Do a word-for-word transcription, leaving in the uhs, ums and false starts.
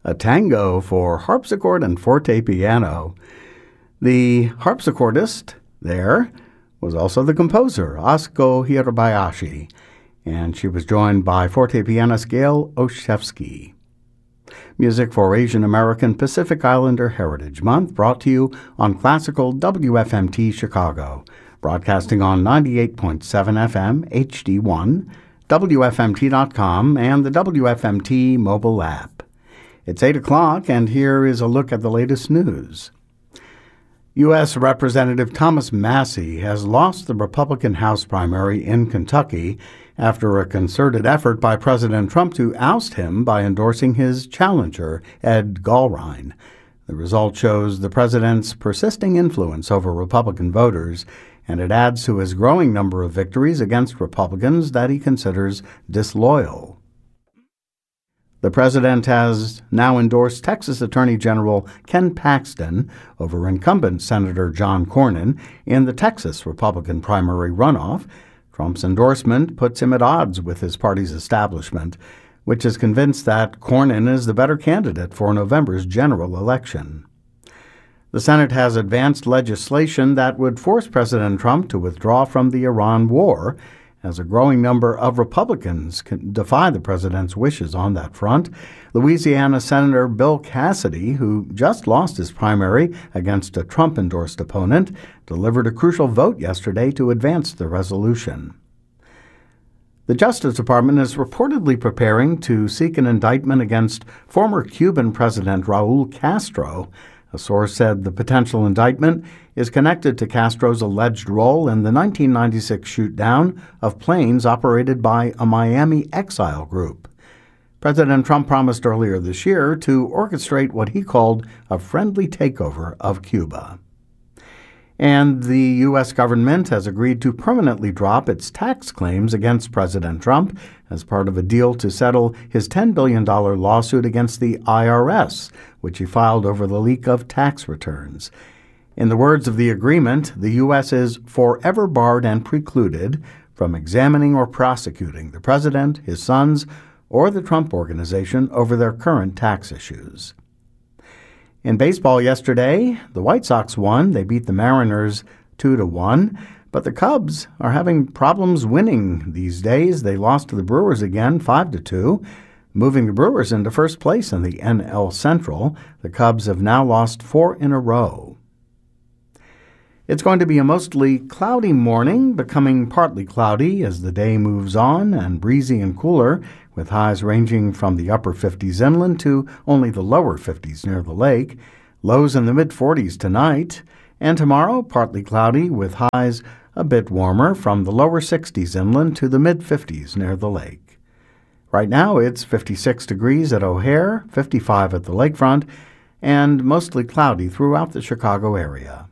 a tango for harpsichord and forte piano. The harpsichordist there was also the composer, Asuko Hirabayashi, and she was joined by forte pianist Gail Oshevsky. Music for Asian American Pacific Islander Heritage Month, brought to you on Classical W F M T Chicago, broadcasting on ninety-eight point seven F M H D one, W F M T dot com, and the W F M T mobile app. It's eight o'clock, and here is a look at the latest news. U S Representative Thomas Massie has lost the Republican House primary in Kentucky after a concerted effort by President Trump to oust him by endorsing his challenger, Ed Gallrein. The result shows the president's persisting influence over Republican voters, and it adds to his growing number of victories against Republicans that he considers disloyal. The president has now endorsed Texas Attorney General Ken Paxton over incumbent Senator John Cornyn in the Texas Republican primary runoff. Trump's endorsement puts him at odds with his party's establishment, which is convinced that Cornyn is the better candidate for November's general election. The Senate has advanced legislation that would force President Trump to withdraw from the Iran war, as a growing number of Republicans can defy the president's wishes on that front. Louisiana Senator Bill Cassidy, who just lost his primary against a Trump-endorsed opponent, delivered a crucial vote yesterday to advance the resolution. The Justice Department is reportedly preparing to seek an indictment against former Cuban President Raul Castro. A source said the potential indictment is connected to Castro's alleged role in the nineteen ninety-six shoot-down of planes operated by a Miami exile group. President Trump promised earlier this year to orchestrate what he called a friendly takeover of Cuba. And the U S government has agreed to permanently drop its tax claims against President Trump as part of a deal to settle his ten billion dollars lawsuit against the I R S, which he filed over the leak of tax returns. In the words of the agreement, the U S is forever barred and precluded from examining or prosecuting the president, his sons, or the Trump Organization over their current tax issues. In baseball yesterday, the White Sox won. They beat the Mariners two to one. But the Cubs are having problems winning these days. They lost to the Brewers again, five to two, moving the Brewers into first place in the N L Central. The Cubs have now lost four in a row. It's going to be a mostly cloudy morning, becoming partly cloudy as the day moves on, and breezy and cooler, with highs ranging from the upper fifties inland to only the lower fifties near the lake. Lows in the mid-forties tonight, and tomorrow partly cloudy with highs a bit warmer from the lower sixties inland to the mid-fifties near the lake. Right now it's fifty-six degrees at O'Hare, fifty-five at the lakefront, and mostly cloudy throughout the Chicago area.